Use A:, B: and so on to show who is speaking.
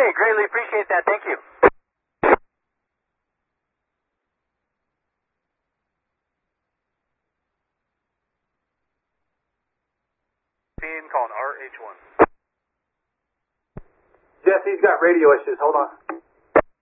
A: Okay, greatly appreciate that. Thank you.
B: Calling RH1.
C: Jesse's got radio issues. Hold on.